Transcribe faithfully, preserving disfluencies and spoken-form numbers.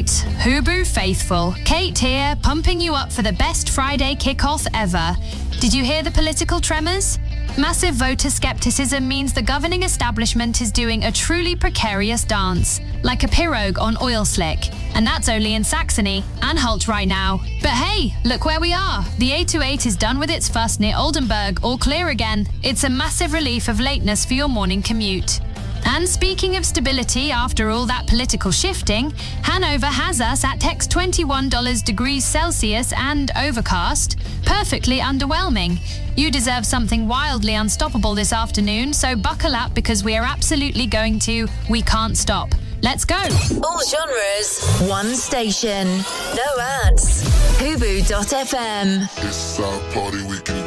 right, Hubu faithful, Kate here, pumping you up for the best Friday kickoff ever. Did you hear the political tremors? Massive voter skepticism means the governing establishment is doing a truly precarious dance, like a pirogue on oil slick. And that's only in Saxony, Anhalt right now. But hey, look where we are. The eight two eight is done with its fuss near Oldenburg, all clear again. It's a massive relief of lateness for your morning commute. And speaking of stability after all that political shifting, Hanover has us at text twenty-one degrees Celsius and overcast. Perfectly underwhelming. You deserve something wildly unstoppable this afternoon, so buckle up because we are absolutely going to We Can't Stop. Let's go. All genres, one station. No ads. Hubu dot f m. It's our party, we can